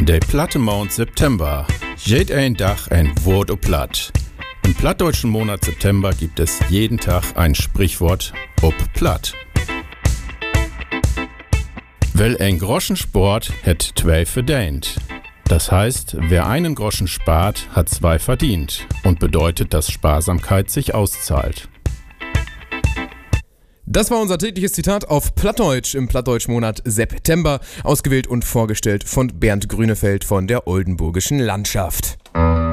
Der platte Mond September. Jed ein Dach ein Wort o platt. Im plattdeutschen Monat September gibt es jeden Tag ein Sprichwort ob platt. Weil ein Groschensport het zwei verdient. Das heißt, wer einen Groschen spart, hat zwei verdient und bedeutet, dass Sparsamkeit sich auszahlt. Das war unser tägliches Zitat auf Plattdeutsch im Plattdeutsch-Monat September, ausgewählt und vorgestellt von Bernd Grünefeld von der Oldenburgischen Landschaft.